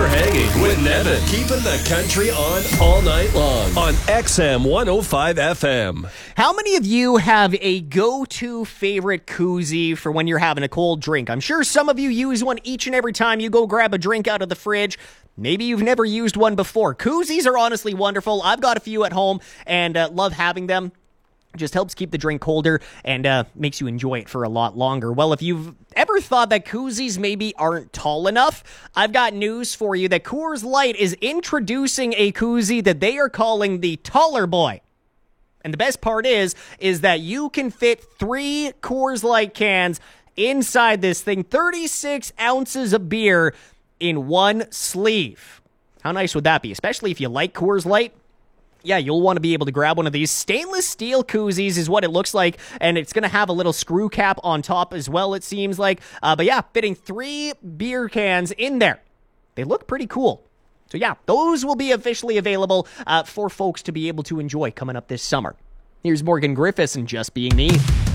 Hanging with Nevin. Keeping the country on all night long on XM 105 FM. How many of you have a go-to favorite koozie for when you're having a cold drink? I'm sure some of you use one each and every time you go grab a drink out of the fridge. Maybe you've never used one before. Koozies are honestly wonderful. I've got a few at home and love having them. Just helps keep the drink colder and makes you enjoy it for a lot longer. Well, if you've ever thought that koozies maybe aren't tall enough, I've got news for you that Coors Light is introducing a koozie that they are calling the Taller Boy. And the best part is that you can fit 3 Coors Light cans inside this thing, 36 ounces of beer in one sleeve. How nice would that be? Especially if you like Coors Light. Yeah, you'll want to be able to grab one of these. Stainless steel koozies is what it looks like, and it's going to have a little screw cap on top as well, it seems like. But yeah, fitting 3 beer cans in there. They look pretty cool. So yeah, those will be officially available for folks to be able to enjoy coming up this summer. Here's Morgan Griffiths and Just Being Me.